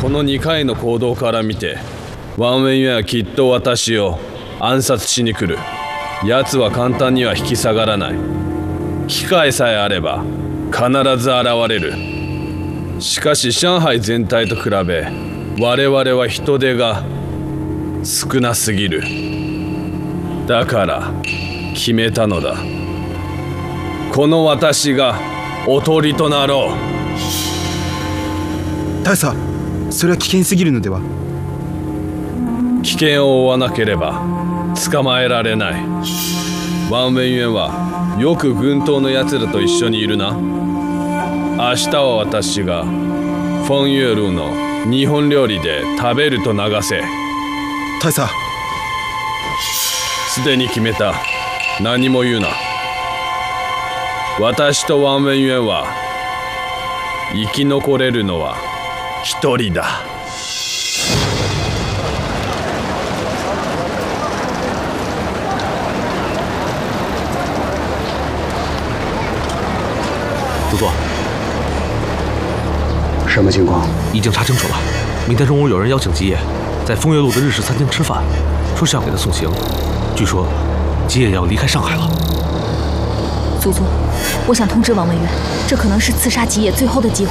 この2回の行動から見て、ワン・ウェイユンはきっと私を暗殺しに来る。奴は簡単には引き下がらない。機会さえあれば必ず現れる。しかし上海全体と比べ、我々は人手が少なすぎる。だから決めたのだ。この私がおとりとなろう。 大佐、それは危険すぎるのでは。 危険を負わなければ捕まえられない。ワン・ウェイユンはよく軍刀のやつらと一緒にいるな。明日は私がフォン・ユールの日本料理で食べると流せ。 大佐、 すでに決めた。何も言うな。私とワン・ウェイユンは生き残れるのは一人だ。 督座， 什么情况？ 已经查清楚了。明天中午有人邀请吉野在丰岳路的日式餐厅吃饭，说是要给他送行。据说吉野要离开上海了。 祖宗，我想通知王文渊，这可能是刺杀吉野最后的机会。